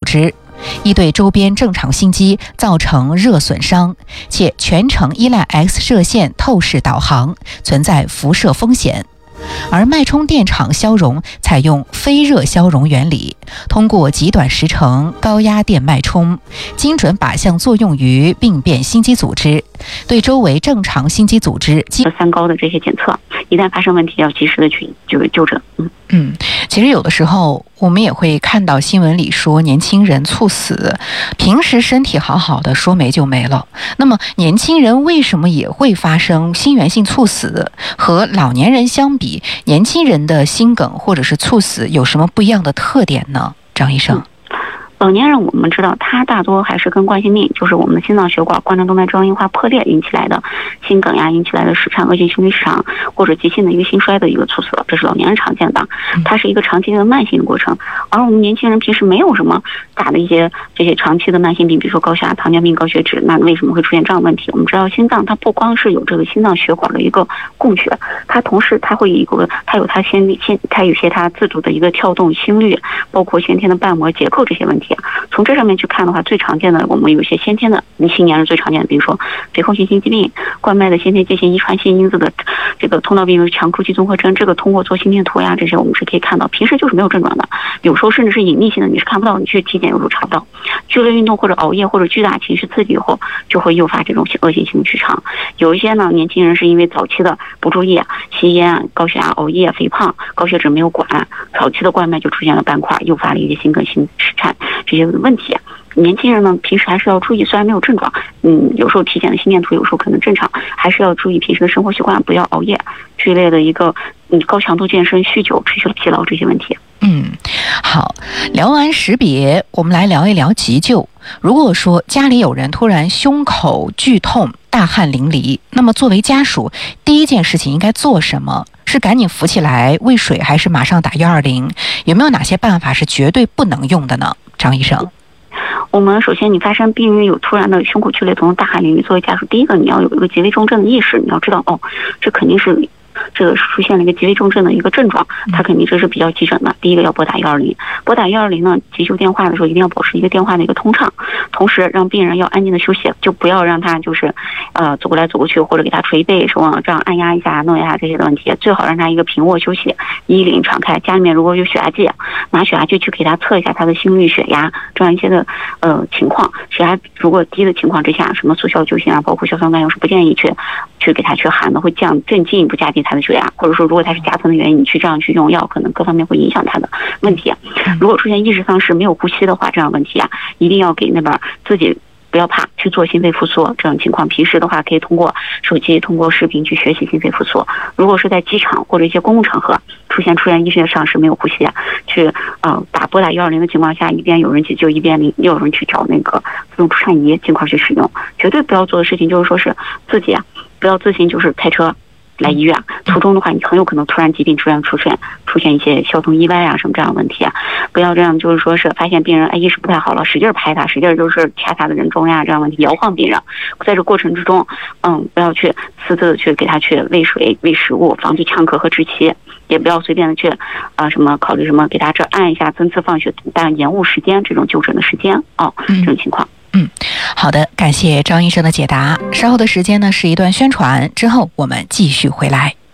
织，易对周边正常心肌造成热损伤，且全程依赖 X 射线透视导航，存在辐射风险。而脉冲电场消融采用非热消融原理，通过极短时程高压电脉冲，精准靶向作用于病变心肌组织，对周围正常心肌组织三高的这些检测，一旦发生问题要及时的去纠正。 其实有的时候我们也会看到新闻里说年轻人猝死，平时身体好好的说没就没了。那么年轻人为什么也会发生心源性猝死？和老年人相比，年轻人的心梗或者是猝死有什么不一样的特点呢？张医生。 老年人我们知道它大多还是跟冠心病，就是我们的心脏血管冠状动脉粥样硬化破裂引起来的心梗呀，引起来的室颤、恶性心律失常或者急性的一个心衰的一个猝死，这是老年人常见的，它是一个长期的慢性的过程。而我们年轻人平时没有什么大的一些这些长期的慢性病，比如说高血压、糖尿病、高血脂，那为什么会出现这样的问题？我们知道心脏它不光是有这个心脏血管的一个供血，它同时它会有一个它有些它自主的一个跳动心率，包括先天的瓣膜结构这些问题。从这上面去看的话，最常见的我们有些先天的青年人最常见的，比如说肥厚性心肌病、冠脉的先天界限遗传性因子的这个通道病变强出期综合征，这个通过做心电图呀这些我们是可以看到，平时就是没有症状的，有时候甚至是隐匿性的，你是看不到，你去体检有时候查不到。剧烈运动或者熬夜或者巨大情绪刺激以后，就会诱发这种恶性心律失常。有一些呢年轻人是因为早期的不注意吸烟、高血压、熬夜、肥胖、高血脂没有管，早期的冠脉就出现了斑块，诱发了一些心梗、心室颤这些问题。年轻人呢平时还是要注意，虽然没有症状，有时候体检的心电图有时候可能正常，还是要注意平时的生活习惯，不要熬夜、剧烈的一个高强度健身、酗酒、持续的疲劳这些问题。 好，聊完识别，我们来聊一聊急救。如果说家里有人突然胸口剧痛、大汗淋漓，那么作为家属，第一件事情应该做什么？是赶紧扶起来喂水，还是马上打120？有没有哪些办法是绝对不能用的呢？张医生。 我们首先，你发生病人有突然的胸口剧烈疼、大汗淋漓，作为家属，第一个你要有一个极危重症的意识，你要知道这肯定是这个出现了一个极危重症的一个症状，它肯定这是比较急诊的。第一个要拨打120，拨打120呢，急救电话的时候一定要保持一个电话的一个通畅，同时让病人要安静的休息，就不要让他就是走过来走过去，或者给他捶背说这样按压一下、弄一下这些的问题，最好让他一个平卧休息，衣领敞开。家里面如果有血压计，拿血压计去给他测一下他的心率、血压这样一些的情况。血压如果低的情况之下，什么速效救心啊，包括硝酸甘油是不建议去给他去含的，会更进一步加低他的血压，或者说如果他是夹层的原因，你这样去用药，可能各方面会影响他的问题。如果出现意识丧失、没有呼吸的话，这样问题一定要给那边自己不要怕去做心肺复苏，这种情况平时的话可以通过手机、通过视频去学习心肺复苏。如果是在机场或者一些公共场合出现意识丧失、没有呼吸去拨打120的情况下，一边有人急救，一边有人去找那个自动除颤仪尽快去使用。绝对不要做的事情就是说是自己不要自行就是开车来医院，途中的话你很有可能突然疾病出现一些交通意外什么这样的问题不要这样就是说是发现病人意识不太好了，使劲拍他，使劲就是掐他的人中这样问题，摇晃病人。在这过程之中不要去私自的去给他去喂水、喂食物，防止呛咳和窒息，也不要随便的去考虑什么给他这按一下增次放血，但延误时间这种就诊的时间这种情况。 好的，感谢张医生的解答。稍后的时间呢是一段宣传，之后我们继续回来。